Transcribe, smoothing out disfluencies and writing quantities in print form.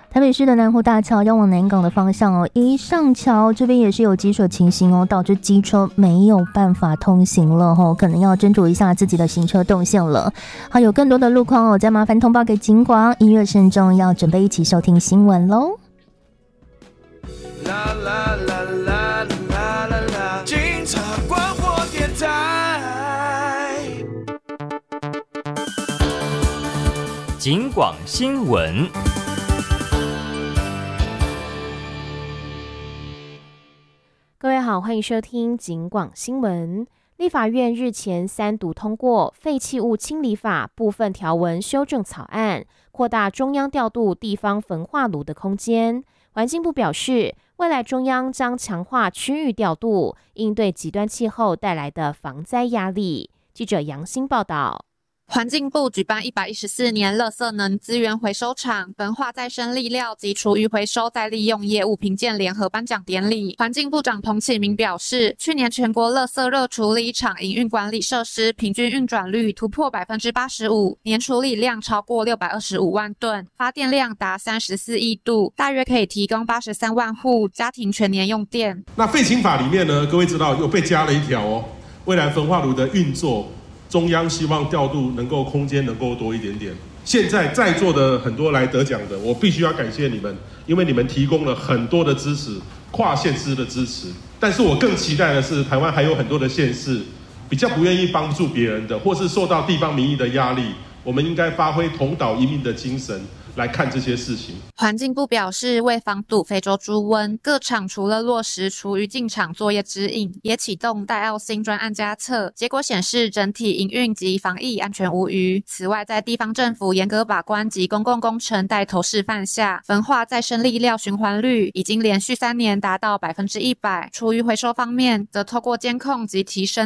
台北市的南湖大桥要往南港的方向哦，一上桥这边也是有积水情形哦，导致机车没有办法通行了哦，可能要斟酌一下自己的行车动线了。好，有更多的路况哦，再麻烦通报给警广。音乐声中要准备一起收听新闻喽。 啦啦啦啦啦啦啦，警察广播电台， 警广新闻。 各位好，欢迎收听警广新闻。立法院日前3读通过《废弃物清理法》部分条文修正草案，扩大中央调度地方焚化炉的空间。环境部表示，未来中央将强化区域调度，应对极端气候带来的防灾压力。记者杨欣报道。 环境部举办114年垃圾能资源回收厂焚化再生粒料及厨余回收再利用业务评鉴联合颁奖典礼，环境部长彭启明表示，去年全国垃圾热处理厂营运管理设施平均运转率突破 85%， 年处理量超过625万吨，发电量达34亿度，大约可以提供83万户家庭全年用电。 那废清法里面呢，各位知道又被加了一条哦，未来焚化炉的运作，中央希望调度能够空间能够多一点点。现在座的很多来得奖的，我必须要感谢你们，因为你们提供了很多的支持，跨县市的支持。但是我更期待的是，台湾还有很多的县市比较不愿意帮助别人的，或是受到地方民意的压力，我们应该发挥同岛一命的精神来看这些事情。 环境部表示，为防堵非洲猪瘟，各厂除了落实厨余进场作业指引，也启动戴奥辛专案加测，结果显示整体营运及防疫安全无虞。此外，在地方政府严格把关及公共工程带头示范下，焚化再生粒料循环率已经连续3年达到100%。厨余回收方面，则透过监控及提升